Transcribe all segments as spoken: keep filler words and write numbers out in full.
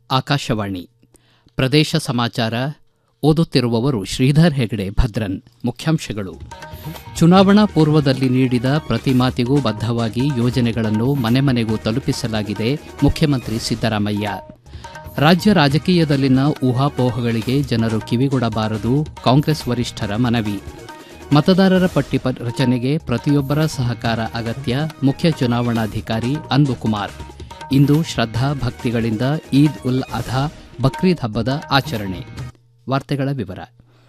ಆಕಾಶವಾಣಿ ಪ್ರದೇಶ ಸಮಾಚಾರ ಓದುತ್ತಿರುವವರು ಶ್ರೀಧರ್ ಹೆಗಡೆ ಭದ್ರನ್. ಮುಖ್ಯಾಂಶಗಳು: ಚುನಾವಣಾ ಪೂರ್ವದಲ್ಲಿ ನೀಡಿದ ಪ್ರತಿ ಮಾತಿಗೂ ಬದ್ಧವಾಗಿ ಯೋಜನೆಗಳನ್ನು ಮನೆ ಮನೆಗೂ ತಲುಪಿಸಲಾಗಿದೆ. ಮುಖ್ಯಮಂತ್ರಿ ಸಿದ್ದರಾಮಯ್ಯ. ರಾಜ್ಯ ರಾಜಕೀಯದಲ್ಲಿನ ಊಹಾಪೋಹಗಳಿಗೆ ಜನರು ಕಿವಿಗೊಡಬಾರದು. ಕಾಂಗ್ರೆಸ್ ವರಿಷ್ಠರ ಮನವಿ. ಮತದಾರರ ಪಟ್ಟಿ ರಚನೆಗೆ ಪ್ರತಿಯೊಬ್ಬರ ಸಹಕಾರ ಅಗತ್ಯ. ಮುಖ್ಯ ಚುನಾವಣಾಧಿಕಾರಿ ಅನ್ಬುಕುಮಾರ್. ಇಂದು ಶ್ರದ್ಧಾ ಭಕ್ತಿಗಳಿಂದ ಈದ್ ಉಲ್ ಅಧಾ ಬಕ್ರೀದ್ ಹಬ್ಬದ ಆಚರಣೆ. ವಾರ್ತೆಗಳ ವಿವರ.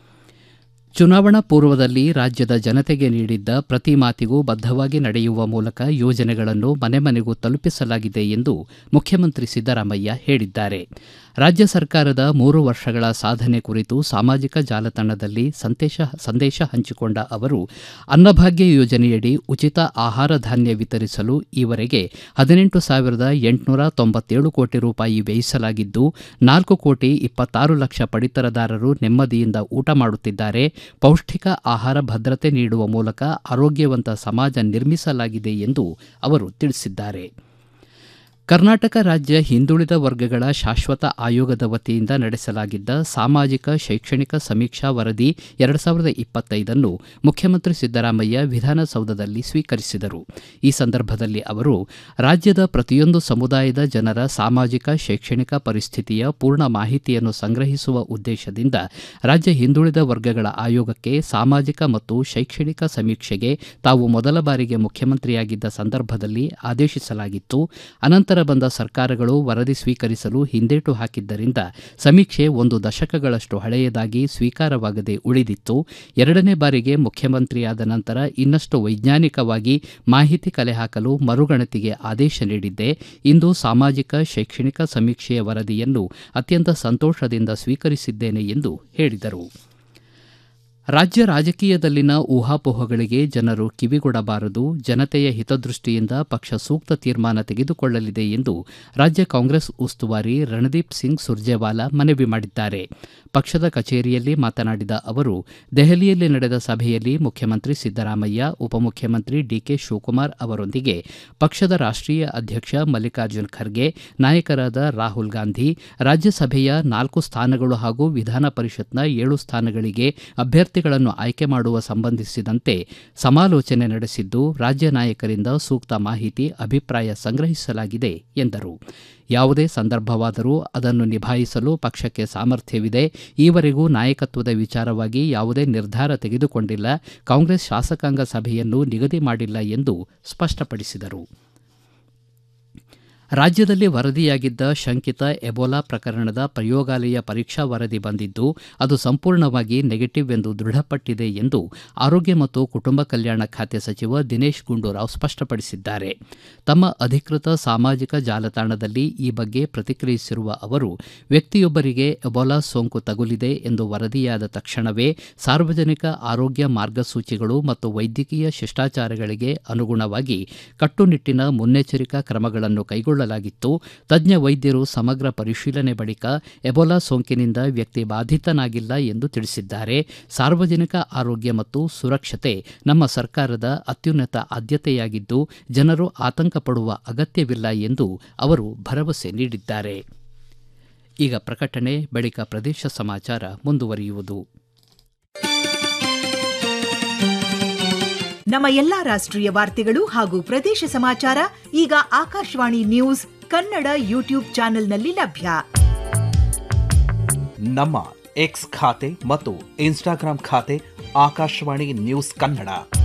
ಚುನಾವಣಾ ಪೂರ್ವದಲ್ಲಿ ರಾಜ್ಯದ ಜನತೆಗೆ ನೀಡಿದ್ದ ಪ್ರತಿ ಮಾತಿಗೂ ಬದ್ಧವಾಗಿ ನಡೆಯುವ ಮೂಲಕ ಯೋಜನೆಗಳನ್ನು ಮನೆ ಮನೆಗೂ ತಲುಪಿಸಲಾಗಿದೆ ಎಂದು ಮುಖ್ಯಮಂತ್ರಿ ಸಿದ್ದರಾಮಯ್ಯ ಹೇಳಿದ್ದಾರೆ. ರಾಜ್ಯ ಸರ್ಕಾರದ ಮೂರು ವರ್ಷಗಳ ಸಾಧನೆ ಕುರಿತು ಸಾಮಾಜಿಕ ಜಾಲತಾಣದಲ್ಲಿ ಸಂದೇಶ ಹಂಚಿಕೊಂಡ ಅವರು, ಅನ್ನಭಾಗ್ಯ ಯೋಜನೆಯಡಿ ಉಚಿತ ಆಹಾರ ಧಾನ್ಯ ವಿತರಿಸಲು ಈವರೆಗೆ ಹದಿನೆಂಟು ಸಾವಿರದ ಎಂಟುನೂರ ತೊಂಬತ್ತೇಳು ಕೋಟಿ ರೂಪಾಯಿ ವ್ಯಯಿಸಲಾಗಿದ್ದು, ನಾಲ್ಕು ಕೋಟಿ ಇಪ್ಪತ್ತಾರು ಲಕ್ಷ ಪಡಿತರದಾರರು ನೆಮ್ಮದಿಯಿಂದ ಊಟ ಮಾಡುತ್ತಿದ್ದಾರೆ. ಪೌಷ್ಟಿಕ ಆಹಾರ ಭದ್ರತೆ ನೀಡುವ ಮೂಲಕ ಆರೋಗ್ಯವಂತ ಸಮಾಜ ನಿರ್ಮಿಸಲಾಗಿದೆ ಎಂದು ಅವರು ತಿಳಿಸಿದ್ದಾರೆ. ಕರ್ನಾಟಕ ರಾಜ್ಯ ಹಿಂದುಳಿದ ವರ್ಗಗಳ ಶಾಶ್ವತ ಆಯೋಗದ ವತಿಯಿಂದ ನಡೆಸಲಾಗಿದ್ದ ಸಾಮಾಜಿಕ ಶೈಕ್ಷಣಿಕ ಸಮೀಕ್ಷಾ ವರದಿ ಎರಡು ಸಾವಿರದ ಇಪ್ಪತ್ತೈದನ್ನು ಮುಖ್ಯಮಂತ್ರಿ ಸಿದ್ದರಾಮಯ್ಯ ವಿಧಾನಸೌಧದಲ್ಲಿ ಸ್ವೀಕರಿಸಿದರು. ಈ ಸಂದರ್ಭದಲ್ಲಿ ಅವರು, ರಾಜ್ಯದ ಪ್ರತಿಯೊಂದು ಸಮುದಾಯದ ಜನರ ಸಾಮಾಜಿಕ ಶೈಕ್ಷಣಿಕ ಪರಿಸ್ಥಿತಿಯ ಪೂರ್ಣ ಮಾಹಿತಿಯನ್ನು ಸಂಗ್ರಹಿಸುವ ಉದ್ದೇಶದಿಂದ ರಾಜ್ಯ ಹಿಂದುಳಿದ ವರ್ಗಗಳ ಆಯೋಗಕ್ಕೆ ಸಾಮಾಜಿಕ ಮತ್ತು ಶೈಕ್ಷಣಿಕ ಸಮೀಕ್ಷೆಗೆ ತಾವು ಮೊದಲ ಬಾರಿಗೆ ಮುಖ್ಯಮಂತ್ರಿಯಾಗಿದ್ದ ಸಂದರ್ಭದಲ್ಲಿ ಆದೇಶಿಸಲಾಗಿತ್ತು. ಅನಂತರ ಬಂದ ಸರ್ಕಾರಗಳು ವರದಿ ಸ್ವೀಕರಿಸಲು ಹಿಂದೇಟು ಹಾಕಿದ್ದರಿಂದ ಸಮೀಕ್ಷೆ ಒಂದು ದಶಕಗಳಷ್ಟು ಹಳೆಯದಾಗಿ ಸ್ವೀಕಾರವಾಗದೆ ಉಳಿದಿತ್ತು. ಎರಡನೇ ಬಾರಿಗೆ ಮುಖ್ಯಮಂತ್ರಿಯಾದ ನಂತರ ಇನ್ನಷ್ಟು ವೈಜ್ಞಾನಿಕವಾಗಿ ಮಾಹಿತಿ ಕಲೆ ಹಾಕಲು ಮರುಗಣತಿಗೆ ಆದೇಶ ನೀಡಿದ್ದೆ. ಇಂದು ಸಾಮಾಜಿಕ ಶೈಕ್ಷಣಿಕ ಸಮೀಕ್ಷೆಯ ವರದಿಯನ್ನು ಅತ್ಯಂತ ಸಂತೋಷದಿಂದ ಸ್ವೀಕರಿಸಿದ್ದೇನೆ ಎಂದು ಹೇಳಿದರು. ರಾಜ್ಯ ರಾಜಕೀಯದಲ್ಲಿನ ಊಹಾಪೋಹಗಳಿಗೆ ಜನರು ಕಿವಿಗೊಡಬಾರದು. ಜನತೆಯ ಹಿತದೃಷ್ಟಿಯಿಂದ ಪಕ್ಷ ಸೂಕ್ತ ತೀರ್ಮಾನ ತೆಗೆದುಕೊಳ್ಳಲಿದೆ ಎಂದು ರಾಜ್ಯ ಕಾಂಗ್ರೆಸ್ ಉಸ್ತುವಾರಿ ರಣದೀಪ್ ಸಿಂಗ್ ಸುರ್ಜೇವಾಲಾ ಮನವಿ ಮಾಡಿದ್ದಾರೆ. ಪಕ್ಷದ ಕಚೇರಿಯಲ್ಲಿ ಮಾತನಾಡಿದ ಅವರು, ದೆಹಲಿಯಲ್ಲಿ ನಡೆದ ಸಭೆಯಲ್ಲಿ ಮುಖ್ಯಮಂತ್ರಿ ಸಿದ್ದರಾಮಯ್ಯ, ಉಪಮುಖ್ಯಮಂತ್ರಿ ಡಿಕೆ ಶಿವಕುಮಾರ್ ಅವರೊಂದಿಗೆ ಪಕ್ಷದ ರಾಷ್ಟೀಯ ಅಧ್ಯಕ್ಷ ಮಲ್ಲಿಕಾರ್ಜುನ ಖರ್ಗೆ, ನಾಯಕರಾದ ರಾಹುಲ್ ಗಾಂಧಿ, ರಾಜ್ಯಸಭೆಯ ನಾಲ್ಕು ಸ್ಥಾನಗಳು ಹಾಗೂ ವಿಧಾನ ಪರಿಷತ್ನ ಏಳು ಸ್ಥಾನಗಳಿಗೆ ಅಭ್ಯರ್ಥಿಗಳನ್ನು ಆಯ್ಕೆ ಮಾಡುವ ಸಂಬಂಧಿಸಿದಂತೆ ಸಮಾಲೋಚನೆ ನಡೆಸಿದ್ದು, ರಾಜ್ಯ ನಾಯಕರಿಂದ ಸೂಕ್ತ ಮಾಹಿತಿ, ಅಭಿಪ್ರಾಯ ಸಂಗ್ರಹಿಸಲಾಗಿದೆ ಎಂದರು. ಯಾವುದೇ ಸಂದರ್ಭವಾದರೂ ಅದನ್ನು ನಿಭಾಯಿಸಲು ಪಕ್ಷಕ್ಕೆ ಸಾಮರ್ಥ್ಯವಿದೆ. ಈವರೆಗೂ ನಾಯಕತ್ವದ ವಿಚಾರವಾಗಿ ಯಾವುದೇ ನಿರ್ಧಾರ ತೆಗೆದುಕೊಂಡಿಲ್ಲ. ಕಾಂಗ್ರೆಸ್ ಶಾಸಕಾಂಗ ಸಭೆಯನ್ನು ನಿಗದಿ ಮಾಡಿಲ್ಲ ಎಂದು ಸ್ಪಷ್ಟಪಡಿಸಿದರು. ರಾಜ್ಯದಲ್ಲಿ ವರದಿಯಾಗಿದ್ದ ಶಂಕಿತ ಎಬೋಲಾ ಪ್ರಕರಣದ ಪ್ರಯೋಗಾಲಯ ಪರೀಕ್ಷಾ ವರದಿ ಬಂದಿದ್ದು, ಅದು ಸಂಪೂರ್ಣವಾಗಿ ನೆಗೆಟಿವ್ ಎಂದು ದೃಢಪಟ್ಟಿದೆ ಎಂದು ಆರೋಗ್ಯ ಮತ್ತು ಕುಟುಂಬ ಕಲ್ಯಾಣ ಖಾತೆ ಸಚಿವ ದಿನೇಶ್ ಗುಂಡೂರಾವ್ ಸ್ಪಷ್ಟಪಡಿಸಿದ್ದಾರೆ. ತಮ್ಮ ಅಧಿಕೃತ ಸಾಮಾಜಿಕ ಜಾಲತಾಣದಲ್ಲಿ ಈ ಬಗ್ಗೆ ಪ್ರತಿಕ್ರಿಯಿಸಿರುವ ಅವರು, ವ್ಯಕ್ತಿಯೊಬ್ಬರಿಗೆ ಎಬೋಲಾ ಸೋಂಕು ತಗುಲಿದೆ ಎಂದು ವರದಿಯಾದ ತಕ್ಷಣವೇ ಸಾರ್ವಜನಿಕ ಆರೋಗ್ಯ ಮಾರ್ಗಸೂಚಿಗಳು ಮತ್ತು ವೈದ್ಯಕೀಯ ಶಿಷ್ಟಾಚಾರಗಳಿಗೆ ಅನುಗುಣವಾಗಿ ಕಟ್ಟುನಿಟ್ಟಿನ ಮುನ್ನೆಚ್ಚರಿಕಾ ಕ್ರಮಗಳನ್ನು ಕೈಗೊಳ್ಳಲಾಗಿದೆ. ತಜ್ಞ ವೈದ್ಯರು ಸಮಗ್ರ ಪರಿಶೀಲನೆ ಬಳಿಕ ಎಬೋಲಾ ಸೋಂಕಿನಿಂದ ವ್ಯಕ್ತಿ ಬಾಧಿತನಾಗಿಲ್ಲ ಎಂದು ತಿಳಿಸಿದ್ದಾರೆ. ಸಾರ್ವಜನಿಕ ಆರೋಗ್ಯ ಮತ್ತು ಸುರಕ್ಷತೆ ನಮ್ಮ ಸರ್ಕಾರದ ಅತ್ಯುನ್ನತ ಆದ್ಯತೆಯಾಗಿದ್ದು, ಜನರು ಆತಂಕ ಪಡುವ ಅಗತ್ಯವಿಲ್ಲ ಎಂದು ಅವರು ಭರವಸೆ ನೀಡಿದ್ದಾರೆ. ಈಗ ಪ್ರಕಟಣೆ, ಬಳಿಕ ಪ್ರದೇಶ ಸಮಾಚಾರ ಮುಂದುವರಿಯುವುದು. ನಮ್ಮ ಎಲ್ಲಾ ರಾಷ್ಟ್ರೀಯ ವಾರ್ತೆಗಳು ಹಾಗೂ ಪ್ರದೇಶ ಸಮಾಚಾರ ಈಗ ಆಕಾಶವಾಣಿ ನ್ಯೂಸ್ ಕನ್ನಡ ಯೂಟ್ಯೂಬ್ ಚಾನೆಲ್ನಲ್ಲಿ ಲಭ್ಯ. ನಮ್ಮ ಎಕ್ಸ್ ಖಾತೆ ಮತ್ತು ಇನ್ಸ್ಟಾಗ್ರಾಂ ಖಾತೆ ಆಕಾಶವಾಣಿ ನ್ಯೂಸ್ ಕನ್ನಡ